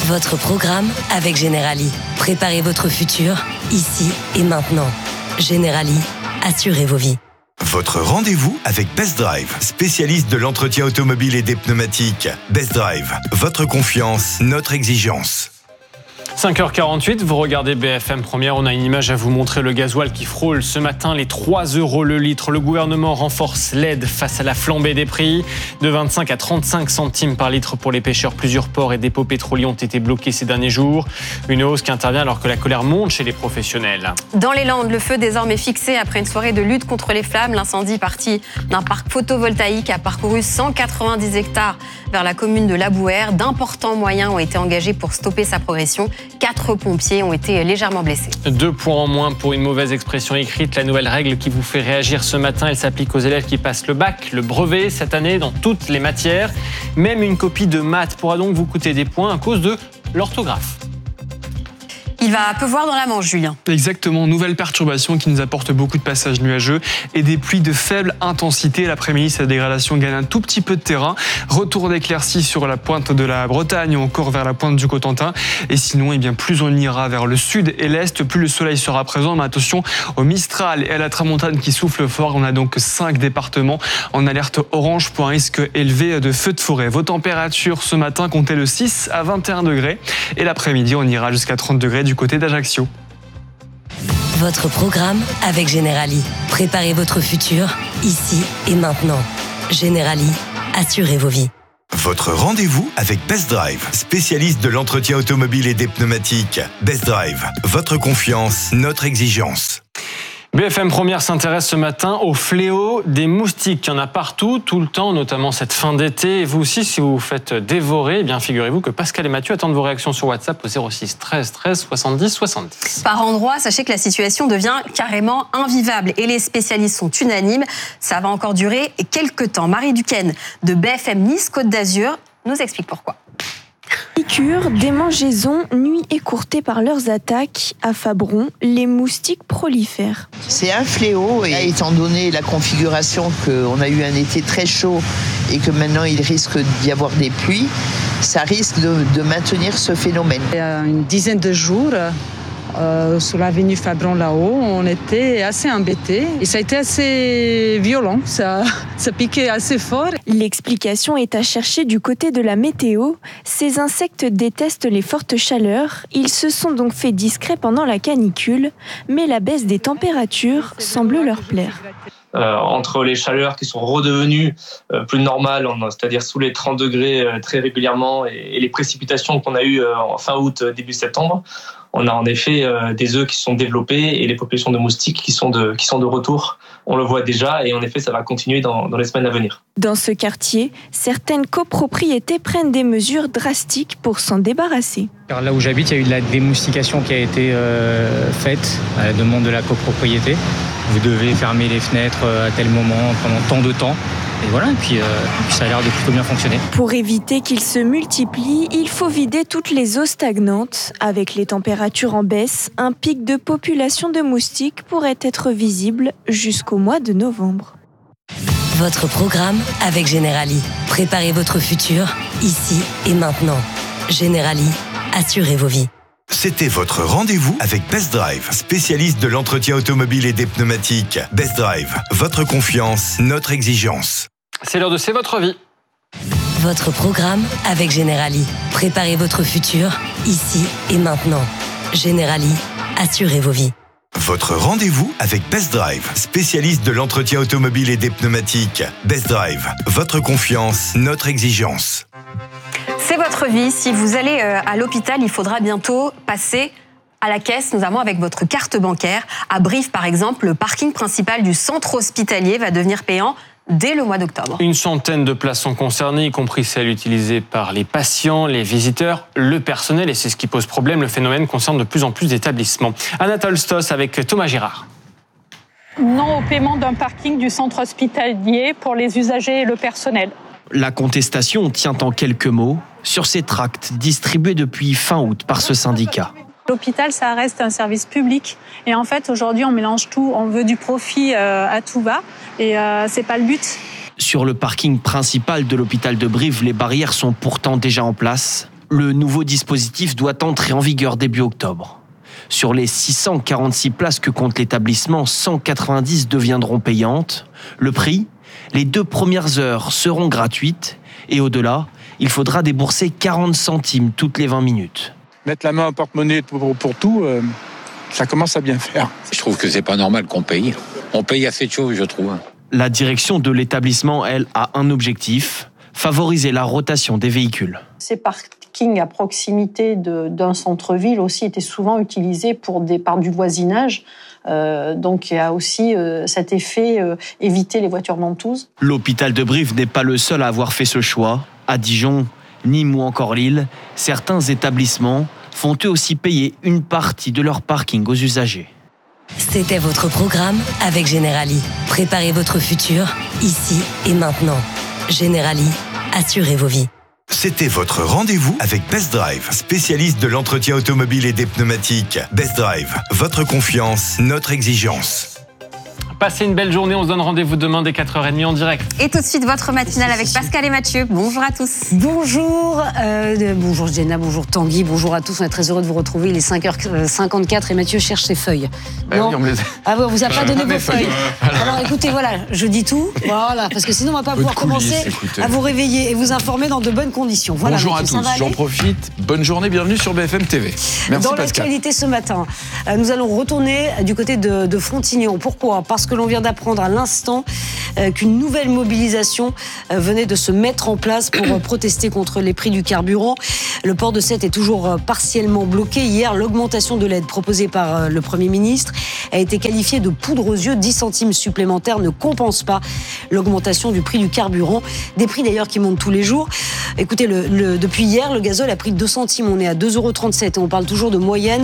Votre programme avec Generali. Préparez votre futur, ici et maintenant. Generali, assurez vos vies. Votre rendez-vous avec Best Drive, spécialiste de l'entretien automobile et des pneumatiques. Best Drive, votre confiance, notre exigence. 5h48, vous regardez BFM Première, on a une image à vous montrer, le gasoil qui frôle ce matin les 3 € le litre. Le gouvernement renforce l'aide face à la flambée des prix, de 25 à 35 centimes par litre pour les pêcheurs. Plusieurs ports et dépôts pétroliers ont été bloqués ces derniers jours. Une hausse qui intervient alors que la colère monte chez les professionnels. Dans les Landes, le feu désormais fixé après une soirée de lutte contre les flammes. L'incendie parti d'un parc photovoltaïque a parcouru 190 hectares vers la commune de Labouhère. D'importants moyens ont été engagés pour stopper sa progression. 4 pompiers ont été légèrement blessés. 2 points en moins pour une mauvaise expression écrite. La nouvelle règle qui vous fait réagir ce matin, elle s'applique aux élèves qui passent le bac, le brevet cette année dans toutes les matières. Même une copie de maths pourra donc vous coûter des points à cause de l'orthographe. Il va pleuvoir dans la Manche, Julien. Exactement, nouvelle perturbation qui nous apporte beaucoup de passages nuageux et des pluies de faible intensité. L'après-midi, cette dégradation gagne un tout petit peu de terrain. Retour d'éclaircies sur la pointe de la Bretagne ou encore vers la pointe du Cotentin. Et sinon, plus on ira vers le sud et l'est, plus le soleil sera présent. Mais attention au Mistral et à la Tramontane qui souffle fort. On a donc 5 départements en alerte orange pour un risque élevé de feux de forêt. Vos températures ce matin comptez de 6 à 21 degrés. Et l'après-midi, on ira jusqu'à 30 degrés du côté d'Ajaccio. Votre programme avec Generali. Préparez votre futur, ici et maintenant. Generali, assurez vos vies. Votre rendez-vous avec Best Drive, spécialiste de l'entretien automobile et des pneumatiques. Best Drive, votre confiance, notre exigence. BFM Première s'intéresse ce matin au fléau des moustiques. Il y en a partout, tout le temps, notamment cette fin d'été. Et vous aussi, si vous vous faites dévorer, figurez-vous que Pascal et Mathieu attendent vos réactions sur WhatsApp au 06 13 13 70 70. Par endroits, sachez que la situation devient carrément invivable et les spécialistes sont unanimes. Ça va encore durer quelques temps. Marie Duquesne de BFM Nice Côte d'Azur nous explique pourquoi. Piqûres, démangeaisons, nuits écourtées par leurs attaques. À Fabron, les moustiques prolifèrent. C'est un fléau et étant donné la configuration qu'on a eu un été très chaud et que maintenant il risque d'y avoir des pluies, ça risque de maintenir ce phénomène. Il y a une dizaine de jours, sur l'avenue Fabron là-haut, on était assez embêtés et ça a été assez violent, ça piquait assez fort. L'explication est à chercher du côté de la météo. Ces insectes détestent les fortes chaleurs. Ils se sont donc fait discrets pendant la canicule, mais la baisse des températures semble leur plaire. Entre les chaleurs qui sont redevenues plus normales, c'est-à-dire sous les 30 degrés très régulièrement, et les précipitations qu'on a eues en fin août, début septembre, on a en effet des œufs qui sont développés et les populations de moustiques qui sont de retour. On le voit déjà et en effet ça va continuer dans les semaines à venir. Dans ce quartier, certaines copropriétés prennent des mesures drastiques pour s'en débarrasser. Alors là où j'habite, il y a eu de la démoustication qui a été faite à la demande de la copropriété. Vous devez fermer les fenêtres à tel moment pendant tant de temps. Et voilà, et puis ça a l'air de plutôt bien fonctionner. Pour éviter qu'ils se multiplient, il faut vider toutes les eaux stagnantes. Avec les températures en baisse, un pic de population de moustiques pourrait être visible jusqu'au mois de novembre. Votre programme avec Generali. Préparez votre futur, ici et maintenant. Generali, assurez vos vies. C'était votre rendez-vous avec Best Drive, spécialiste de l'entretien automobile et des pneumatiques. Best Drive, votre confiance, notre exigence. C'est l'heure de C'est votre vie. Votre programme avec Generali. Préparez votre futur, ici et maintenant. Generali, assurez vos vies. Votre rendez-vous avec Best Drive, spécialiste de l'entretien automobile et des pneumatiques. Best Drive, votre confiance, notre exigence. C'est votre vie. Si vous allez à l'hôpital, il faudra bientôt passer à la caisse, notamment avec votre carte bancaire. À Brive, par exemple, le parking principal du centre hospitalier va devenir payant dès le mois d'octobre. Une centaine de places sont concernées, y compris celles utilisées par les patients, les visiteurs, le personnel. Et c'est ce qui pose problème. Le phénomène concerne de plus en plus d'établissements. Anatole Stos avec Thomas Girard. Non au paiement d'un parking du centre hospitalier pour les usagers et le personnel. La contestation tient en quelques mots sur ces tracts distribués depuis fin août par ce syndicat. L'hôpital, ça reste un service public. Et en fait, aujourd'hui, on mélange tout. On veut du profit à tout va. Et c'est pas le but. Sur le parking principal de l'hôpital de Brive, les barrières sont pourtant déjà en place. Le nouveau dispositif doit entrer en vigueur début octobre. Sur les 646 places que compte l'établissement, 190 deviendront payantes. Le prix ? Les 2 premières heures seront gratuites et au-delà, il faudra débourser 40 centimes toutes les 20 minutes. Mettre la main au porte-monnaie pour tout, ça commence à bien faire. Je trouve que c'est pas normal qu'on paye. On paye assez de choses, je trouve. La direction de l'établissement, elle, a un objectif, favoriser la rotation des véhicules. Ces parkings à proximité d'un centre-ville aussi étaient souvent utilisés par du voisinage. Donc il y a aussi cet effet éviter les voitures ventouses. L'hôpital de Brive n'est pas le seul à avoir fait ce choix. À Dijon, Nîmes ou encore Lille, certains établissements font eux aussi payer une partie de leur parking aux usagers. C'était votre programme avec Generali. Préparez votre futur, ici et maintenant. Generali, assurez vos vies. C'était votre rendez-vous avec Best Drive, spécialiste de l'entretien automobile et des pneumatiques. Best Drive, votre confiance, notre exigence. Passez une belle journée, on se donne rendez-vous demain dès 4h30 en direct. Et tout de suite, votre matinale avec Pascal et Mathieu. Bonjour à tous. Bonjour, bonjour Jenna, bonjour Tanguy, bonjour à tous. On est très heureux de vous retrouver. Il est 5h54 et Mathieu cherche ses feuilles. Non. Ah ouais, on vous a pas donné vos feuilles. Alors écoutez, voilà, je dis tout, voilà, parce que sinon on va pas pouvoir commencer à vous réveiller et vous informer dans de bonnes conditions. Voilà, bonjour Mathieu, à tous, j'en profite. Bonne journée, bienvenue sur BFM TV. Merci dans Pascal. l'actualité ce matin, nous allons retourner du côté de Frontignan. Pourquoi ? Parce que l'on vient d'apprendre à l'instant qu'une nouvelle mobilisation venait de se mettre en place pour protester contre les prix du carburant. Le port de Sète est toujours partiellement bloqué. Hier, l'augmentation de l'aide proposée par le Premier ministre a été qualifiée de poudre aux yeux. 10 centimes supplémentaires ne compensent pas l'augmentation du prix du carburant. Des prix d'ailleurs qui montent tous les jours. Écoutez, depuis hier, le gazole a pris 2 centimes. On est à 2,37 € et on parle toujours de moyenne.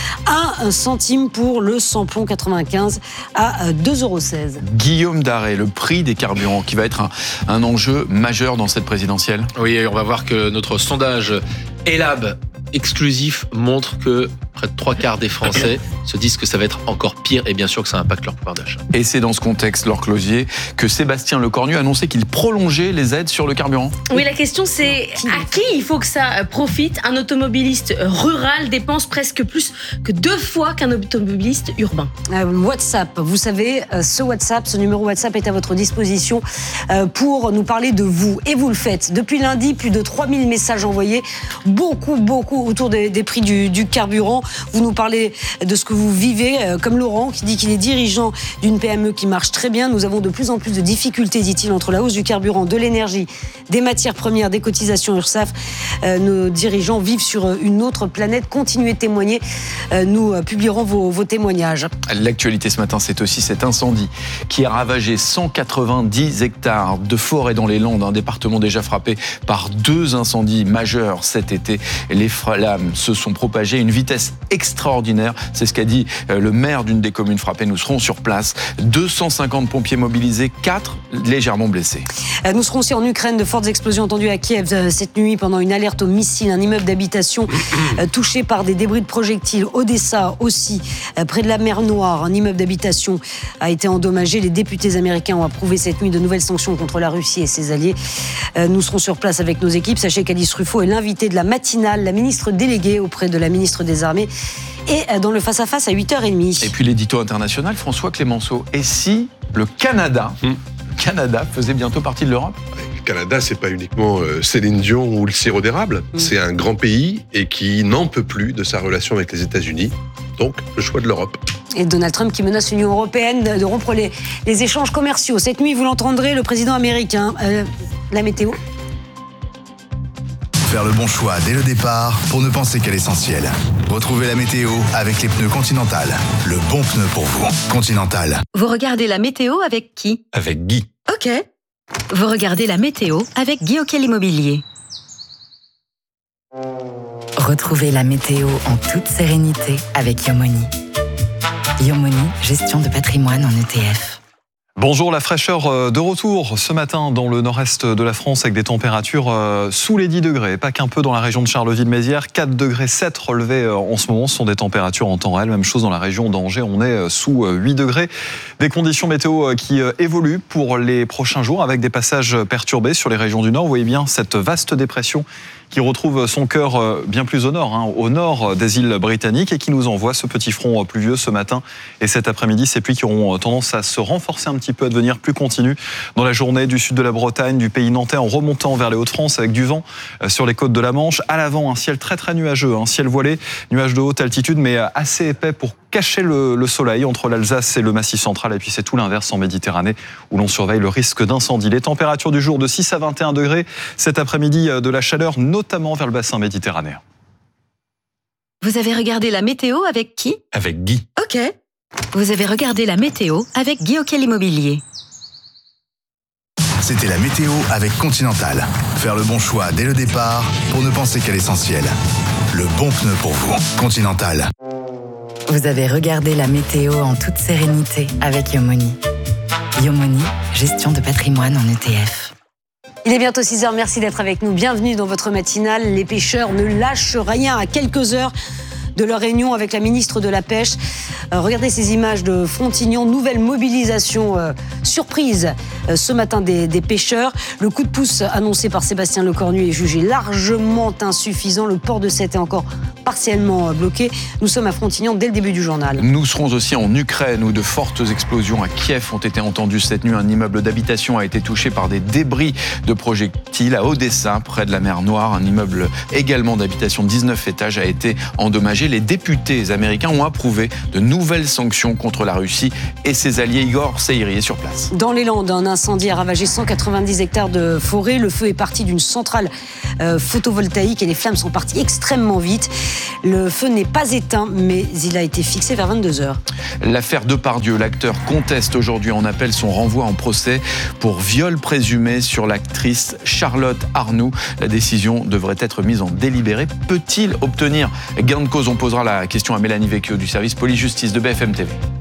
1 centime pour le samplon 95 à 2,16 €. Guillaume Daré, le prix des carburants qui va être un enjeu majeur dans cette présidentielle. Oui, on va voir que notre sondage Elab exclusif montre que près de 3/4 des Français se disent que ça va être encore pire et bien sûr que ça impacte leur pouvoir d'achat. Et c'est dans ce contexte, Laure Closier, que Sébastien Lecornu a annoncé qu'il prolongeait les aides sur le carburant. Oui, la question c'est à qui il faut que ça profite. Un automobiliste rural dépense presque plus que 2 fois qu'un automobiliste urbain. WhatsApp, vous savez, ce numéro WhatsApp est à votre disposition pour nous parler de vous. Et vous le faites. Depuis lundi, plus de 3000 messages envoyés, beaucoup autour des prix du carburant. Vous nous parlez de ce que vous vivez, comme Laurent qui dit qu'il est dirigeant d'une PME qui marche très bien. Nous avons de plus en plus de difficultés, dit-il, entre la hausse du carburant, de l'énergie, des matières premières, des cotisations URSSAF. Nos dirigeants vivent sur une autre planète. Continuez de témoigner. Nous publierons vos témoignages. L'actualité ce matin, c'est aussi cet incendie qui a ravagé 190 hectares de forêt dans les Landes, un département déjà frappé par 2 incendies majeurs cet été. Les flammes se sont propagées à une vitesse extraordinaire. C'est ce qu'a dit le maire d'une des communes frappées. Nous serons sur place. 250 pompiers mobilisés, 4 légèrement blessés. Nous serons aussi en Ukraine. De fortes explosions entendues à Kiev cette nuit pendant une alerte au missile. Un immeuble d'habitation touché par des débris de projectiles. Odessa aussi, près de la mer Noire. Un immeuble d'habitation a été endommagé. Les députés américains ont approuvé cette nuit de nouvelles sanctions contre la Russie et ses alliés. Nous serons sur place avec nos équipes. Sachez qu'Alice Ruffo est l'invitée de la matinale, la ministre déléguée auprès de la ministre des Armées. Et dans le face-à-face à 8h30. Et puis l'édito international, François Clémenceau. Et si le Canada faisait bientôt partie de l'Europe ? Le Canada, c'est pas uniquement Céline Dion ou le sirop d'érable. C'est un grand pays et qui n'en peut plus de sa relation avec les États-Unis. Donc, le choix de l'Europe. Et Donald Trump qui menace l'Union européenne de rompre les échanges commerciaux. Cette nuit, vous l'entendrez, le président américain. La météo. Faire le bon choix dès le départ pour ne penser qu'à l'essentiel. Retrouvez la météo avec les pneus Continental. Le bon pneu pour vous. Continental. Vous regardez la météo avec qui ? Avec Guy. Ok. Vous regardez la météo avec Guy Auquel Immobilier. Retrouvez la météo en toute sérénité avec Yomoni. Yomoni, gestion de patrimoine en ETF. Bonjour, la fraîcheur de retour ce matin dans le nord-est de la France avec des températures sous les 10 degrés. Pas qu'un peu dans la région de Charleville-Mézières, 4 degrés 7 relevés en ce moment. Ce sont des températures en temps réel. Même chose dans la région d'Angers, on est sous 8 degrés. Des conditions météo qui évoluent pour les prochains jours avec des passages perturbés sur les régions du nord. Vous voyez bien cette vaste dépression qui retrouve son cœur bien plus au nord des îles britanniques et qui nous envoie ce petit front pluvieux ce matin et cet après-midi. Ces pluies qui auront tendance à se renforcer un petit peu, à devenir plus continues dans la journée du sud de la Bretagne, du pays nantais en remontant vers les Hauts-de-France avec du vent sur les côtes de la Manche. À l'avant, un ciel très très nuageux, un ciel voilé, nuages de haute altitude mais assez épais pour cacher le soleil entre l'Alsace et le Massif central. Et puis c'est tout l'inverse en Méditerranée où l'on surveille le risque d'incendie. Les températures du jour de 6 à 21 degrés. Cet après-midi, de la chaleur, notamment vers le bassin méditerranéen. Vous avez regardé la météo avec qui ? Avec Guy. Ok. Vous avez regardé la météo avec Guy Auquel Immobilier. C'était la météo avec Continental. Faire le bon choix dès le départ pour ne penser qu'à l'essentiel. Le bon pneu pour vous. Continental. Vous avez regardé la météo en toute sérénité avec Yomoni. Yomoni, gestion de patrimoine en ETF. Il est bientôt 6h, merci d'être avec nous. Bienvenue dans votre matinale. Les pêcheurs ne lâchent rien à quelques heures de leur réunion avec la ministre de la Pêche. Regardez ces images de Frontignan, nouvelle mobilisation surprise ce matin des pêcheurs. Le coup de pouce annoncé par Sébastien Lecornu est jugé largement insuffisant. Le port de Sète est encore partiellement bloqué. Nous sommes à Frontignan dès le début du journal. Nous serons aussi en Ukraine où de fortes explosions à Kiev ont été entendues cette nuit. Un immeuble d'habitation a été touché par des débris de projectiles. À Odessa, près de la mer Noire, un immeuble également d'habitation de 19 étages a été endommagé. Les députés américains ont approuvé de nouvelles sanctions contre la Russie et ses alliés. Igor Seiri est sur place. Dans les Landes, un incendie a ravagé 190 hectares de forêt. Le feu est parti d'une centrale photovoltaïque et les flammes sont parties extrêmement vite. Le feu n'est pas éteint, mais il a été fixé vers 22h. L'affaire Depardieu, l'acteur conteste aujourd'hui en appel son renvoi en procès pour viol présumé sur l'actrice Charlotte Arnoux. La décision devrait être mise en délibéré. Peut-il obtenir gain de cause ? On posera la question à Mélanie Vecchio du service police-justice de BFM TV.